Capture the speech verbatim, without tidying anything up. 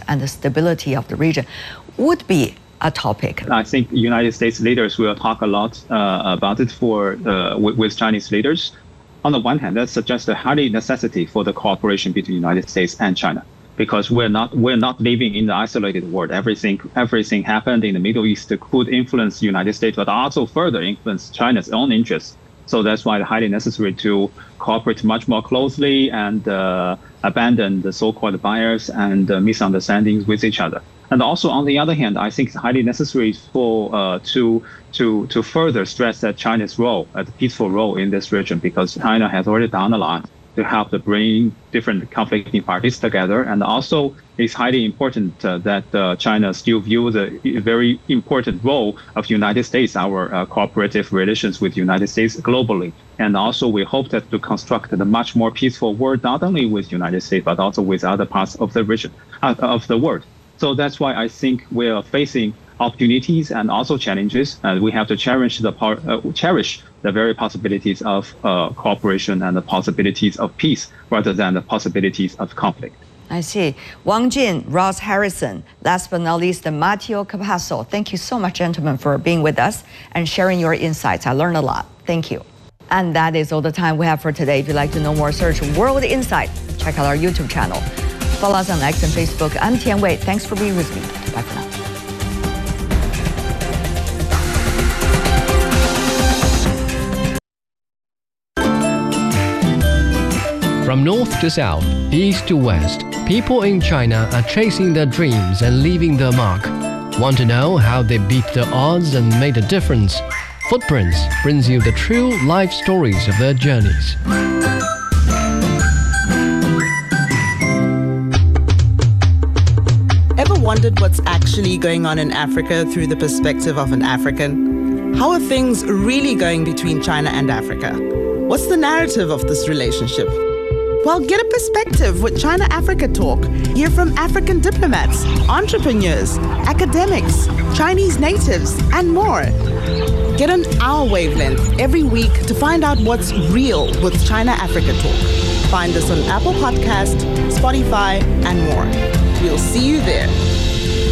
and the stability of the region would be a topic. I think United States leaders will talk a lot uh, about it for uh, with, with Chinese leaders. On the one hand, that suggests a highly necessity for the cooperation between the United States and China, because we're not we're not living in the isolated world. Everything everything happened in the Middle East could influence the United States, but also further influence China's own interests. So that's why it's highly necessary to cooperate much more closely and uh, abandon the so-called bias and uh, misunderstandings with each other. And also, on the other hand, I think it's highly necessary for uh, to to to further stress that China's role, a peaceful role in this region, because China has already done a lot to help to bring different conflicting parties together. And also, it's highly important uh, that uh, China still views a very important role of the United States, our uh, cooperative relations with the United States globally. And also, we hope that to construct a much more peaceful world, not only with the United States, but also with other parts of the region, uh, of the world. So that's why I think we are facing opportunities and also challenges, and we have to cherish the uh, cherish the very possibilities of uh, cooperation and the possibilities of peace rather than the possibilities of conflict. I see. Wang Jin, Ross Harrison, last but not least, Matteo Capasso. Thank you so much, gentlemen, for being with us and sharing your insights. I learned a lot. Thank you. And that is all the time we have for today. If you'd like to know more, search World Insight. Check out our YouTube channel. Follow us on X and Facebook. I'm Tian Wei. Thanks for being with me. Bye for now. From north to south, east to west, people in China are chasing their dreams and leaving their mark. Want to know how they beat the odds and made a difference? Footprints brings you the true life stories of their journeys. Wondered what's actually going on in Africa through the perspective of an African? How are things really going between China and Africa? What's the narrative of this relationship? Well, get a perspective with China-Africa Talk. Hear from African diplomats, entrepreneurs, academics, Chinese natives, and more. Get on our wavelength every week to find out what's real with China-Africa Talk. Find us on Apple Podcast, Spotify, and more. We'll see you there.